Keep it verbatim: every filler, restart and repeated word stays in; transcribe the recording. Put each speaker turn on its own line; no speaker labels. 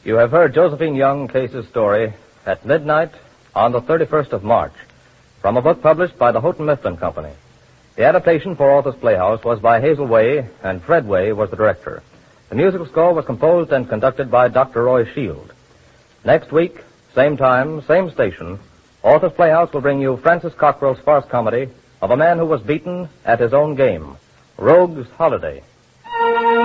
You have heard Josephine Young Case's story, At Midnight on the thirty-first of March, from a book published by the Houghton Mifflin Company. The adaptation for Arthur's Playhouse was by Hazel Way, and Fred Way was the director. The musical score was composed and conducted by Doctor Roy Shield. Next week, same time, same station, Arthur's Playhouse will bring you Francis Cockrell's farce comedy of a man who was beaten at his own game, Rogue's Holiday.